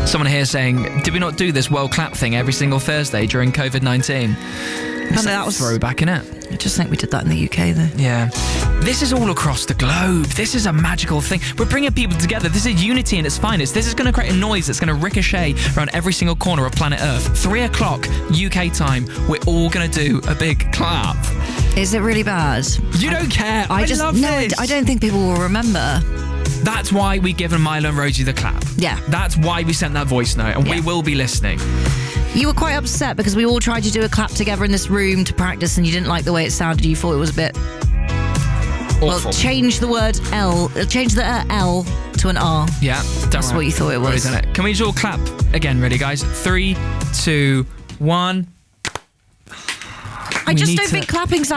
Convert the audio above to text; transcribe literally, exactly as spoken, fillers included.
Someone here saying, did we not do this world clap thing every single Thursday during covid nineteen? It's that was throwback, innit? I just think we did that in the U K, though. Yeah. This is all across the globe. This is a magical thing. We're bringing people together. This is unity in its finest. This is going to create a noise that's going to ricochet around every single corner of planet Earth. Three o'clock U K time, we're all going to do a big clap. Is it really bad? You don't care. I, I just love no. this. I don't think people will remember. That's why we given Milo and Rosie the clap. Yeah. That's why we sent that voice note, and Yeah. we will be listening. You were quite upset because we all tried to do a clap together in this room to practice, and you didn't like the way it sounded. You thought it was a bit. Awful. Well, change the word L. uh, Change the uh, L to an R. Yeah, That's what you thought it was. Done it. Can we just all clap again? Ready, guys? Three, two, one. I We just need don't to- think clapping's that